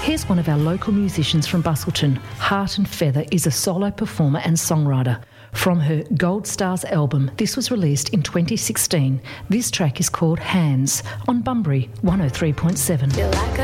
Here's one of our local musicians from Busselton. Heart and Feather is a solo performer and songwriter. From her Gold Stars album, this was released in 2016. This track is called Hands on Bunbury 103.7. Feel like